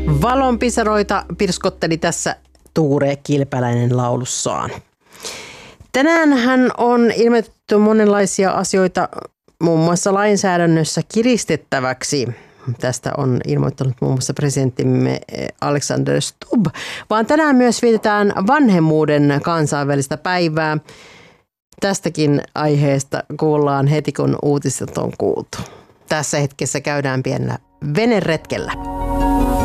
Valonpisaroita pirskotteli tässä Tuure Kilpäläinen laulussaan. Tänäänhän on ilmoitettu monenlaisia asioita muun muassa lainsäädännössä kiristettäväksi. Tästä on ilmoittanut muun muassa presidenttimme Alexander Stubb, vaan tänään myös vietetään vanhemmuuden kansainvälistä päivää. Tästäkin aiheesta kuullaan heti, kun uutiset on kuultu. Tässä hetkessä käydään pienellä veneretkellä.